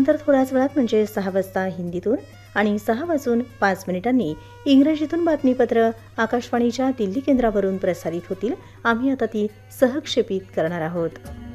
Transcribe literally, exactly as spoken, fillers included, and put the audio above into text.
त्यानंतर थोड्याच वेळात म्हणजे सहा वाजता हिंदीतून आणि सहा वाजून पाच मिनिटांनी इंग्रजीतून बातमीपत्र आकाशवाणीच्या दिल्ली केंद्रावरून प्रसारित होतील. आम्ही आता ती सहक्षेपित करणार आहोत.